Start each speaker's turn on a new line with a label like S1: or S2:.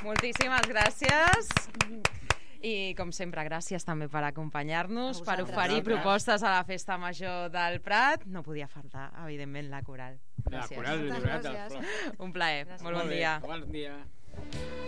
S1: Moltíssimes gràcies. I, com sempre, gràcies també per acompanyar-nos, per oferir propostes a la Festa Major del Prat. No podia faltar, evidentment, la coral. Gràcies.
S2: La coral, de veritat.
S1: Un plaer. Molt bon dia.
S2: Bon dia.